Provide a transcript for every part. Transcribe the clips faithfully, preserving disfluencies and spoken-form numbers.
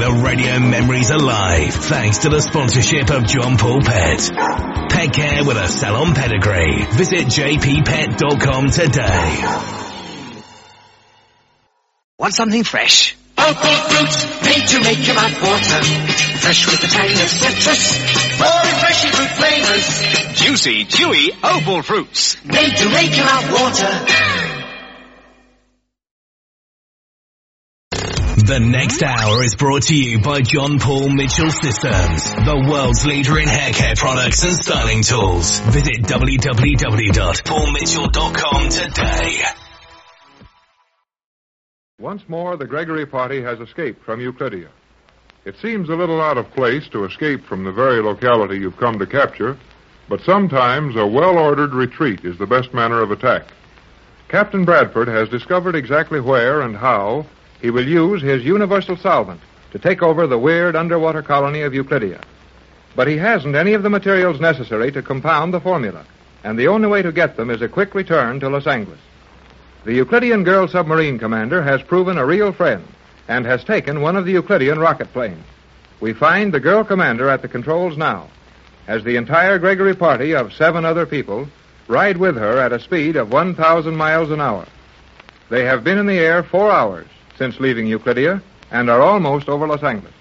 The radio memories alive thanks to the sponsorship of John Paul Pet. Pet care with a salon pedigree. Visit j p pet dot com today. Want something fresh? Opal fruits, made to make your mouth water. Fresh with the tang of citrus, more refreshing fruit flavors. Juicy, chewy Opal fruits. Made to make your mouth water. The next hour is brought to you by John Paul Mitchell Systems, the world's leader in hair care products and styling tools. Visit w w w dot paul mitchell dot com today. Once more, the Gregory party has escaped from Euclidia. It seems a little out of place to escape from the very locality you've come to capture, but sometimes a well-ordered retreat is the best manner of attack. Captain Bradford has discovered exactly where and how he will use his universal solvent to take over the weird underwater colony of Euclidia. But he hasn't any of the materials necessary to compound the formula, and the only way to get them is a quick return to Los Angeles. The Euclidean girl submarine commander has proven a real friend and has taken one of the Euclidean rocket planes. We find the girl commander at the controls now, as the entire Gregory party of seven other people ride with her at a speed of one thousand miles an hour. They have been in the air four hours since leaving Euclidia and are almost over Los Angeles.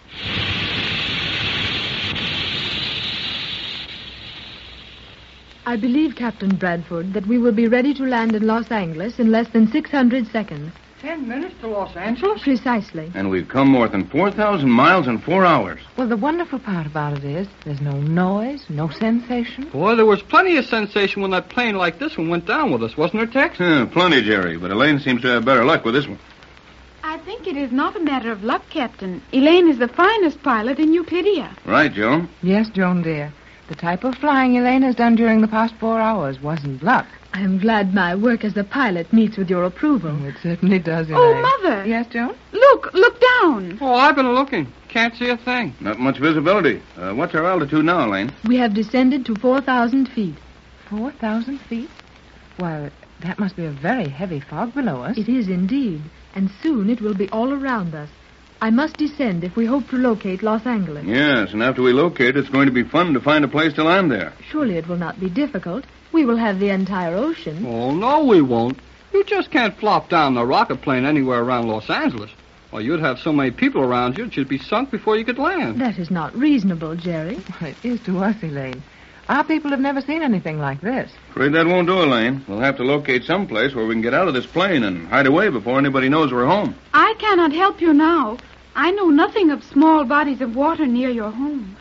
I believe, Captain Bradford, that we will be ready to land in Los Angeles in less than six hundred seconds. Ten minutes to Los Angeles? Precisely. And we've come more than four thousand miles in four hours. Well, the wonderful part about it is there's no noise, no sensation. Boy, there was plenty of sensation when that plane like this one went down with us, wasn't there, Tex? Yeah, plenty, Jerry, but Elaine seems to have better luck with this one. I think it is not a matter of luck, Captain. Elaine is the finest pilot in Euclidia. Right, Joan? Yes, Joan, dear. The type of flying Elaine has done during the past four hours wasn't luck. I am glad my work as a pilot meets with your approval. Oh, it certainly does, Elaine. Oh, Mother. Yes, Joan? Look, look down. Oh, I've been looking. Can't see a thing. Not much visibility. Uh, what's our altitude now, Elaine? We have descended to four thousand feet. Four thousand feet? Well, that must be a very heavy fog below us. It is indeed. And soon it will be all around us. I must descend if we hope to locate Los Angeles. Yes, and after we locate, it's going to be fun to find a place to land there. Surely it will not be difficult. We will have the entire ocean. Oh, no, we won't. You just can't flop down the rocket plane anywhere around Los Angeles. Well, you'd have so many people around you, it should be sunk before you could land. That is not reasonable, Jerry. Well, it is to us, Elaine. Our people have never seen anything like this. Afraid that won't do, Elaine. We'll have to locate some place where we can get out of this plane and hide away before anybody knows we're home. I cannot help you now. I know nothing of small bodies of water near your home.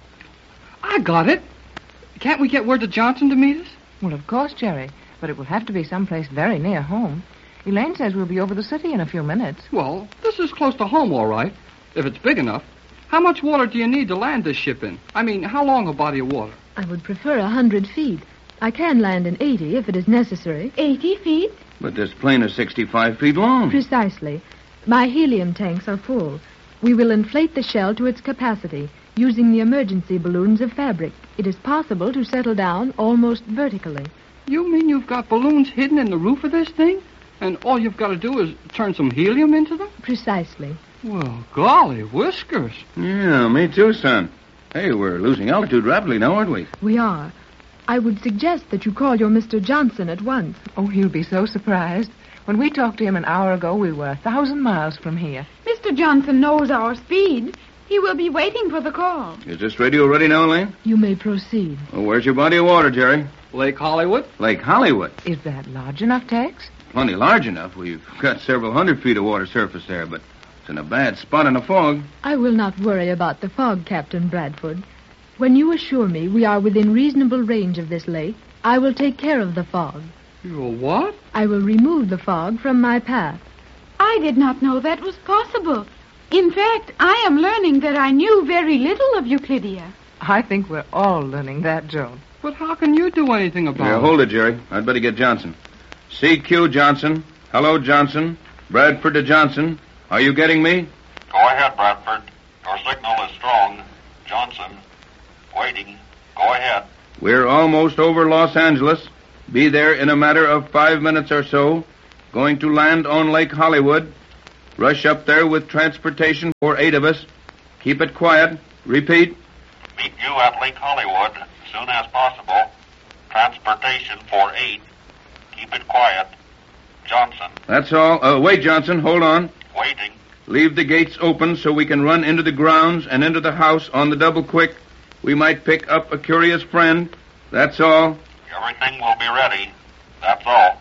I got it. Can't we get word to Johnson to meet us? Well, of course, Jerry. But it will have to be someplace very near home. Elaine says we'll be over the city in a few minutes. Well, this is close to home, all right, if it's big enough. How much water do you need to land this ship in? I mean, how long a body of water? I would prefer a hundred feet. I can land in eighty if it is necessary. Eighty feet? But this plane is sixty-five feet long. Precisely. My helium tanks are full. We will inflate the shell to its capacity, using the emergency balloons of fabric. It is possible to settle down almost vertically. You mean you've got balloons hidden in the roof of this thing? And all you've got to do is turn some helium into them? Precisely. Well, golly, whiskers. Yeah, me too, son. Hey, we're losing altitude rapidly now, aren't we? We are. I would suggest that you call your Mister Johnson at once. Oh, he'll be so surprised. When we talked to him an hour ago, we were a thousand miles from here. Mister Johnson knows our speed. He will be waiting for the call. Is this radio ready now, Elaine? You may proceed. Well, where's your body of water, Jerry? Lake Hollywood. Lake Hollywood? Is that large enough, Tex? Plenty large enough. We've got several hundred feet of water surface there, but it's in a bad spot in the fog. I will not worry about the fog, Captain Bradford. When you assure me we are within reasonable range of this lake, I will take care of the fog. You will what? I will remove the fog from my path. I did not know that was possible. In fact, I am learning that I knew very little of Euclidia. I think we're all learning that, Joan. But how can you do anything about Here, it? hold it, Jerry. I'd better get Johnson. C Q Johnson. Hello, Johnson. Bradford to Johnson. Are you getting me? Go ahead, Bradford. Your signal is strong. Johnson. Waiting. Go ahead. We're almost over Los Angeles. Be there in a matter of five minutes or so. Going to land on Lake Hollywood. Rush up there with transportation for eight of us. Keep it quiet. Repeat. Meet you at Lake Hollywood as soon as possible. Transportation for eight. Keep it quiet. Johnson. That's all. Uh, wait, Johnson. Hold on. Waiting. Leave the gates open so we can run into the grounds and into the house on the double quick. We might pick up a curious friend. That's all. Everything will be ready. That's all.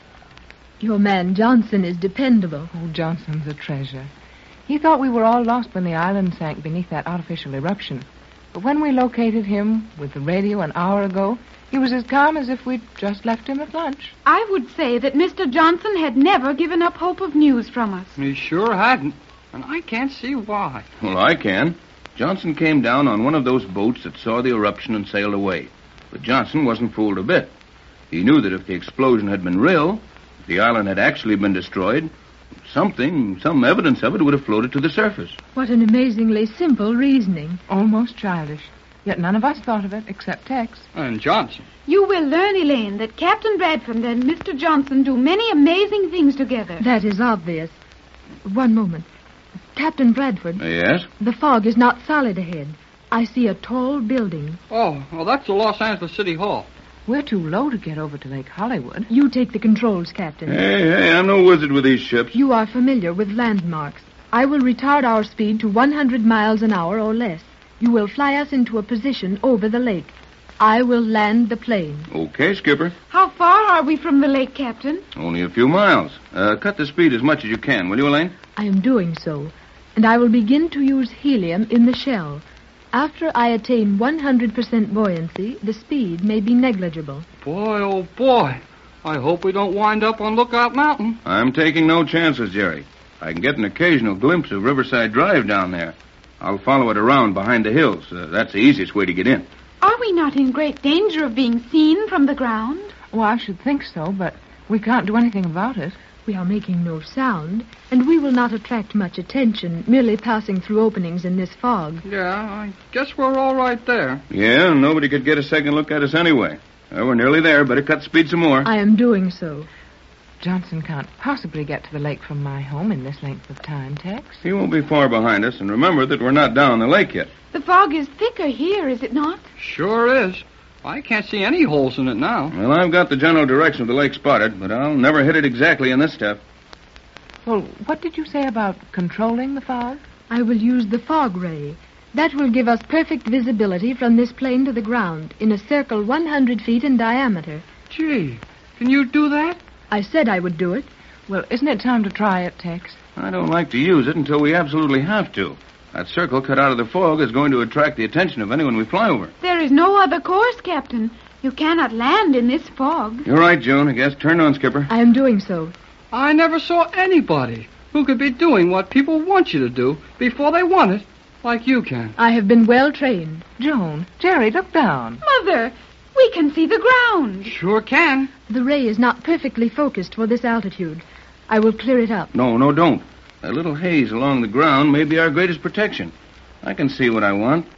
Your man Johnson is dependable. Oh, Johnson's a treasure. He thought we were all lost when the island sank beneath that artificial eruption. But when we located him with the radio an hour ago, he was as calm as if we'd just left him at lunch. I would say that Mister Johnson had never given up hope of news from us. He sure hadn't, and I can't see why. Well, I can. Johnson came down on one of those boats that saw the eruption and sailed away. But Johnson wasn't fooled a bit. He knew that if the explosion had been real, if the island had actually been destroyed, something, some evidence of it would have floated to the surface. What an amazingly simple reasoning. Almost childish. Yet none of us thought of it, except Tex. And Johnson. You will learn, Elaine, that Captain Bradford and Mister Johnson do many amazing things together. That is obvious. One moment. Captain Bradford. Yes? The fog is not solid ahead. I see a tall building. Oh, well, that's the Los Angeles City Hall. We're too low to get over to Lake Hollywood. You take the controls, Captain. Hey, hey, I'm no wizard with these ships. You are familiar with landmarks. I will retard our speed to one hundred miles an hour or less. You will fly us into a position over the lake. I will land the plane. Okay, Skipper. How far are we from the lake, Captain? Only a few miles. Uh, cut the speed as much as you can, will you, Elaine? I am doing so. And I will begin to use helium in the shell. After I attain one hundred percent buoyancy, the speed may be negligible. Boy, oh boy. I hope we don't wind up on Lookout Mountain. I'm taking no chances, Jerry. I can get an occasional glimpse of Riverside Drive down there. I'll follow it around behind the hills. Uh, that's the easiest way to get in. Are we not in great danger of being seen from the ground? Well, I should think so, but we can't do anything about it. We are making no sound, and we will not attract much attention, merely passing through openings in this fog. Yeah, I guess we're all right there. Yeah, nobody could get a second look at us anyway. Uh, we're nearly there. Better cut speed some more. I am doing so. Johnson can't possibly get to the lake from my home in this length of time, Tex. He won't be far behind us, and remember that we're not down the lake yet. The fog is thicker here, is it not? Sure is. I can't see any holes in it now. Well, I've got the general direction of the lake spotted, but I'll never hit it exactly in this step. Well, what did you say about controlling the fog? I will use the fog ray. That will give us perfect visibility from this plane to the ground, in a circle one hundred feet in diameter. Gee, can you do that? I said I would do it. Well, isn't it time to try it, Tex? I don't like to use it until we absolutely have to. That circle cut out of the fog is going to attract the attention of anyone we fly over. There is no other course, Captain. You cannot land in this fog. You're right, June. I guess. Turn on, Skipper. I am doing so. I never saw anybody who could be doing what people want you to do before they want it, like you can. I have been well trained. Joan, Jerry, look down. Mother, we can see the ground. Sure can. The ray is not perfectly focused for this altitude. I will clear it up. No, no, don't. A little haze along the ground may be our greatest protection. I can see what I want.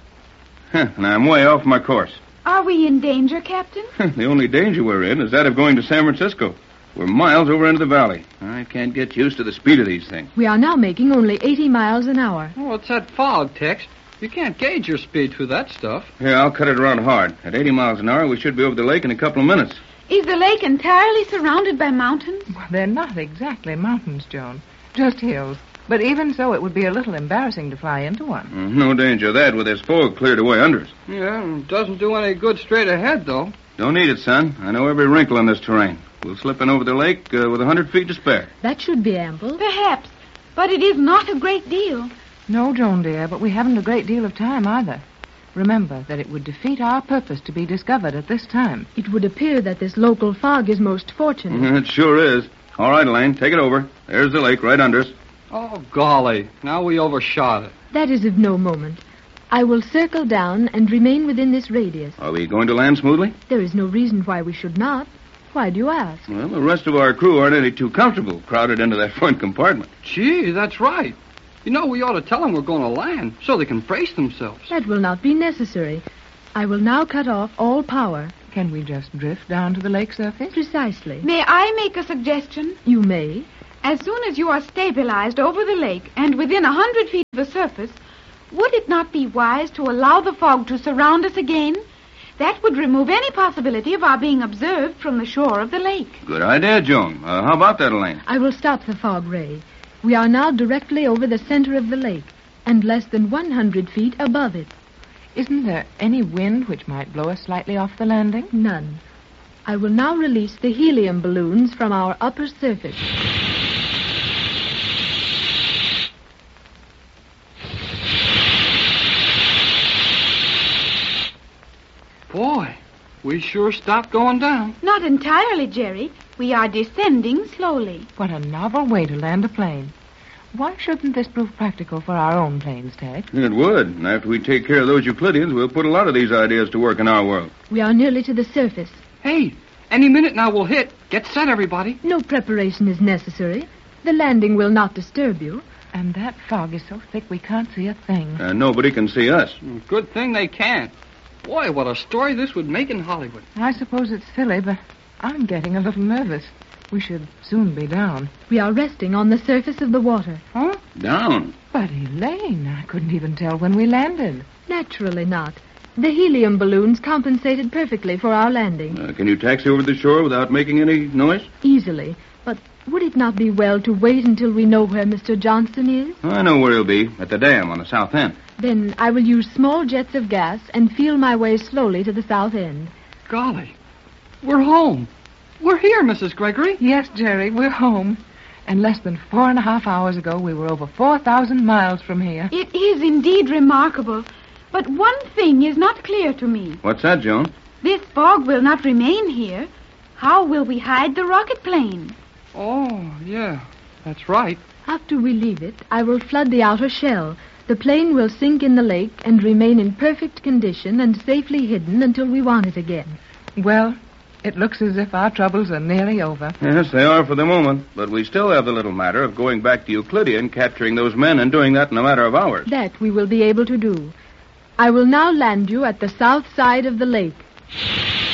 Huh, and I'm way off my course. Are we in danger, Captain? The only danger we're in is that of going to San Francisco. We're miles over into the valley. I can't get used to the speed of these things. We are now making only eighty miles an hour. Oh, it's that fog, Tex. You can't gauge your speed through that stuff. Here, I'll cut it around hard. At eighty miles an hour, we should be over the lake in a couple of minutes. Is the lake entirely surrounded by mountains? Well, they're not exactly mountains, Joan. Just hills. But even so, it would be a little embarrassing to fly into one. Mm, no danger of that with this fog cleared away under us. Yeah, it doesn't do any good straight ahead, though. Don't need it, son. I know every wrinkle in this terrain. We'll slip in over the lake uh, with a hundred feet to spare. That should be ample. Perhaps, but it is not a great deal. No, Joan, dear, but we haven't a great deal of time either. Remember that it would defeat our purpose to be discovered at this time. It would appear that this local fog is most fortunate. Mm, it sure is. All right, Elaine, take it over. There's the lake right under us. Oh, golly. Now we overshot it. That is of no moment. I will circle down and remain within this radius. Are we going to land smoothly? There is no reason why we should not. Why do you ask? Well, the rest of our crew aren't any too comfortable crowded into that front compartment. Gee, that's right. You know, we ought to tell them we're going to land so they can brace themselves. That will not be necessary. I will now cut off all power. Can we just drift down to the lake surface? Precisely. May I make a suggestion? You may. As soon as you are stabilized over the lake and within a hundred feet of the surface, would it not be wise to allow the fog to surround us again? That would remove any possibility of our being observed from the shore of the lake. Good idea, Joan. Uh, how about that, Elaine? I will stop the fog, Ray. We are now directly over the center of the lake and less than one hundred feet above it. Isn't there any wind which might blow us slightly off the landing? None. I will now release the helium balloons from our upper surface. Boy, we sure stopped going down. Not entirely, Jerry. We are descending slowly. What a novel way to land a plane. Why shouldn't this prove practical for our own planes, Ted? It would. And after we take care of those Euclideans, we'll put a lot of these ideas to work in our world. We are nearly to the surface. Hey, any minute now we'll hit. Get set, everybody. No preparation is necessary. The landing will not disturb you. And that fog is so thick we can't see a thing. And nobody can see us. Good thing they can't. Boy, what a story this would make in Hollywood. I suppose it's silly, but I'm getting a little nervous. We should soon be down. We are resting on the surface of the water. Huh? Down? But, Elaine, I couldn't even tell when we landed. Naturally not. The helium balloons compensated perfectly for our landing. Uh, can you taxi over the shore without making any noise? Easily. But would it not be well to wait until we know where Mister Johnston is? I know where he'll be, at the dam on the south end. Then I will use small jets of gas and feel my way slowly to the south end. Golly, we're home. We're here, Missus Gregory. Yes, Jerry, we're home. And less than four and a half hours ago, we were over four thousand miles from here. It is indeed remarkable. But one thing is not clear to me. What's that, Joan? This fog will not remain here. How will we hide the rocket plane? Oh, yeah, that's right. After we leave it, I will flood the outer shell. The plane will sink in the lake and remain in perfect condition and safely hidden until we want it again. Well, it looks as if our troubles are nearly over. Yes, they are for the moment. But we still have the little matter of going back to Euclidia and capturing those men and doing that in a matter of hours. That we will be able to do. I will now land you at the south side of the lake.